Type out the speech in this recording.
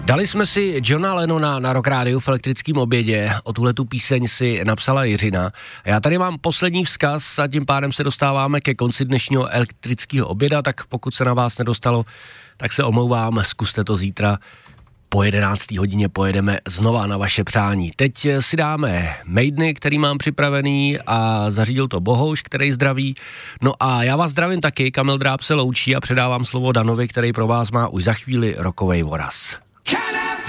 Dali jsme si Johna Lennona na Rock Rádiu v elektrickém obědě, o tuhletu píseň si napsala Jiřina. Já tady mám poslední vzkaz a tím pádem se dostáváme ke konci dnešního elektrického oběda, tak pokud se na vás nedostalo, tak se omlouvám, zkuste to zítra. Po 11. hodině pojedeme znova na vaše přání. Teď si dáme Maideny, který mám připravený a zařídil to Bohouš, který zdraví. No a já vás zdravím taky, Kamil Dráb se loučí a předávám slovo Danovi, který pro vás má už za chvíli rokovej voraz.